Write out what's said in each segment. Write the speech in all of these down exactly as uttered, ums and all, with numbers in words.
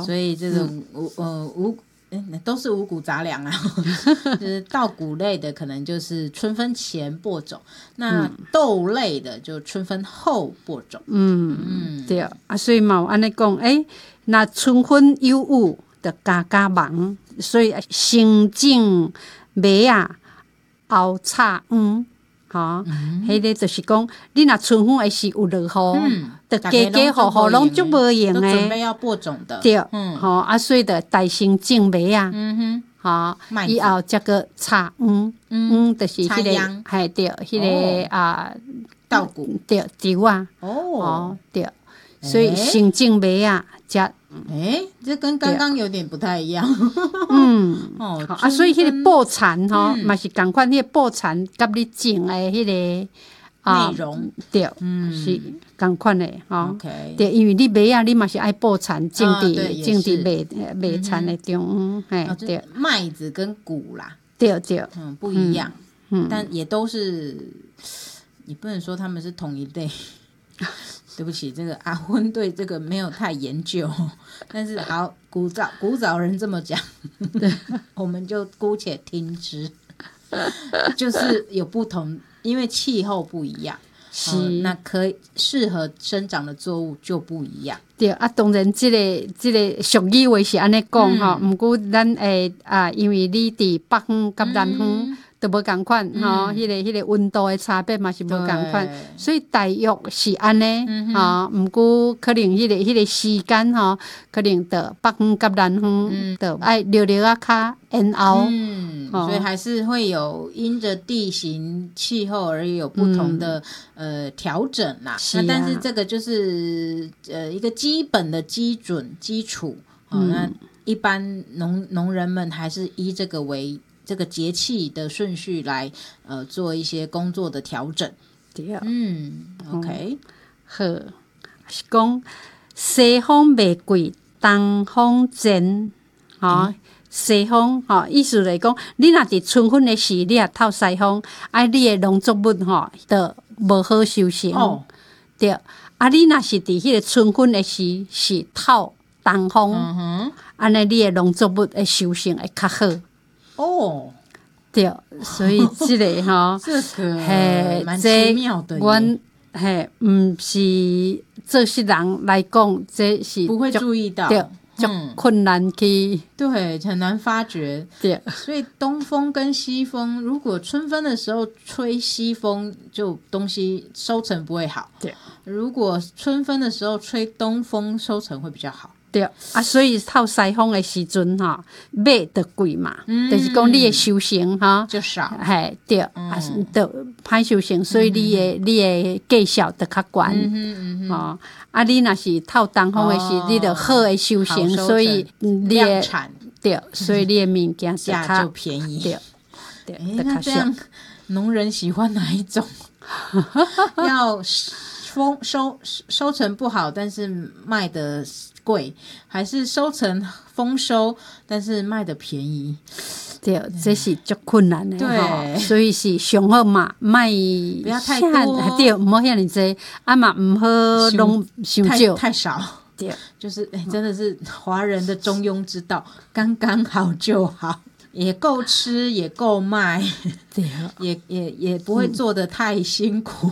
所以这个五、嗯、呃五。都是五谷杂粮啊，就是稻谷类的可能就是春分前播种，那豆类的就春分后播种。 嗯，嗯对啊，所以嘛，安尼讲，诶，那春分有雨，就加加忙，所以先种麦啊，后插黄。吼、哦，迄、嗯、个就是讲，你若春分的时有落雨，就家家户户拢足无用诶， 都准备要播种的。 对，嗯，吼、哦，啊，所以就大先种麦啊，嗯哼，吼、哦，以后才个插黄，嗯，就是迄、那个，嘿，对，迄、那个、哦、啊， 稻谷， 对，稻啊，哦，哦，对，所以先种麦啊，才。 哎，这跟刚刚有点不太一样。 嗯，哦，啊，所以迄个布田吼，嘛、嗯、是共款，迄个布田甲你种的迄、那个啊内容， 对，嗯，是共款的吼。Okay. 对，因为你麦啊，你嘛是爱布田种伫种伫麦麦田的中，嘿、嗯，对， 麦子跟谷啦， 对对， 嗯，不一样，嗯，但也都是，你不能说他们是同一类。对不起，这个阿昏对这个没有太研究，但是好，古早古早人这么讲，我们就姑且听之。就是有不同，因为气候不一样，是、呃、那可以适合生长的作物就不一样。 对啊，当然这个这个俗语话是安尼讲吼，不过咱诶啊，因为你伫北方甲南方。嗯都无共款吼，迄、嗯那个迄、那个温度的差别嘛是无共款，所以大约是安尼吼。毋过可能迄、那个迄、那个时间吼，可能到北方甲南方都爱略略啊较延后。 嗯，所以还是会有因着地形气候而有不同的、嗯、呃调整啦。是啊、那但是这个就是呃一个基本的基准基础。好、嗯，那一般农农人们还是依这个为。这个节气的顺序来，呃，做一些工作的调整。 对， 嗯 ，OK，、嗯、 好，是讲西风未过，东风前，吼、哦，西风，吼、哦，意思来讲，你若伫春分的时，你也透西风，啊，你的农作物吼，就无好收成。哦，对，啊，你若是伫迄个春分的时，是透东风，嗯哼，安尼你的农作物的收成会较好。 哦， 对，所以这个哈， 这个嘿，蛮奇妙的。 阮嘿，毋是做事人来讲，这是不会注意到， 对，就困难去， 对，很难发觉。 对， 所以东风跟西风，如果春分的时候吹西风，就东西收成不会好。 对， 如果春分的时候吹东风，收成会比较好。 对啊，所以透西风的时阵吼，麦就贵嘛，嗯、就是讲你的收成哈就少， 嘿对，嗯、啊，就歹收成，所以你的、嗯、你的价销就较悬，嗯嗯嗯、哦，啊，你若是透东风的时，哦、你就好的收成，所以你的产对，所以你的物件是价就便宜， 对对， 欸、那这样农人喜欢哪一种？要丰收收成不好，但是卖的贵，还是收成丰收，但是卖的便宜？ 对，这是足困难的， 对， 所以是上好嘛，卖不要太多， 对，唔好遐尼济，啊嘛唔好弄伤少， 太少， 对， 就是哎、欸，真的是华人的中庸之道，刚刚好就好。也够吃，也够卖， 对， 也也也不会做得太辛苦。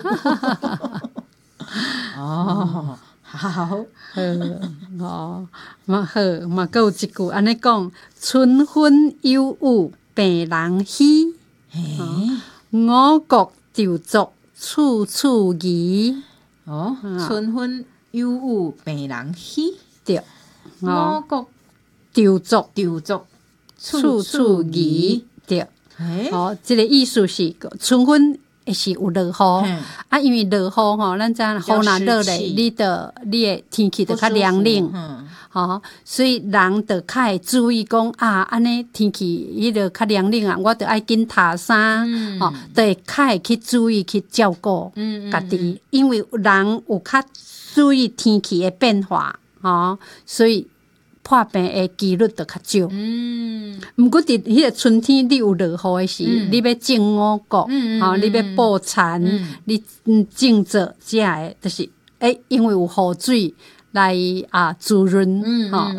嗯、哦，好，好， 哦，嘛好，嘛还有一句安尼讲：春分有雨，病人喜。五谷稻作，处处宜。 哦，春分有雨，病人喜。 对， 五谷稻作， 稻作。 处处宜，对，欸、哦，这个意思是春分是有落雨，啊，因为落雨吼，咱知雨若落咧，你的你的天气就较凉冷，吼、哦，所以人就较会注意讲啊，安尼天气迄个较凉冷啊，我就爱紧擦衫，嗯、吼，就会较会去注意去照顾家己、嗯嗯嗯，因为人有较注意天气的变化，吼、哦，所以。破病的几率就较少。嗯，毋过伫迄个春天，你有落雨的时，嗯、你要种五谷，吼、嗯哦，你要布田，嗯、你种做这的，就是诶、欸，因为有雨水来啊滋润，吼、嗯嗯